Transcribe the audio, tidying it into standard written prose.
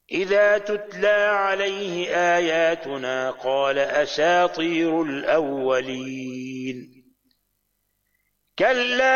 إذا تتلى عليه آياتنا قال أساطير الأولين. كلا